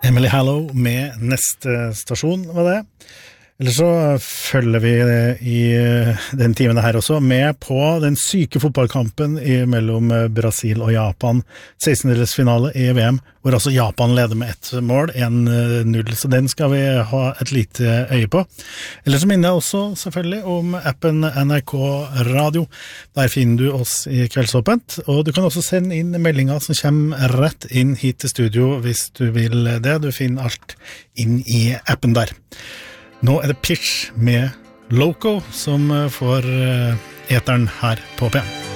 Emily Hallow med neste stasjon, var det. Eller så følger vi i den timen her også med på den syke fotballkampen mellom Brasil og Japan. 16-delsfinale i VM, hvor altså Japan leder med 1 mål, 1-0, så den skal vi ha et lite øye på. Eller så minner jeg også selvfølgelig om appen NRK Radio. Der finner du oss i Kveldsåpent, og du kan også sende inn meldinger som kommer rett inn hit til studio hvis du vil det. Du finner alt inn i appen der. Nå det Pitch med Loco som får eteren her på P1.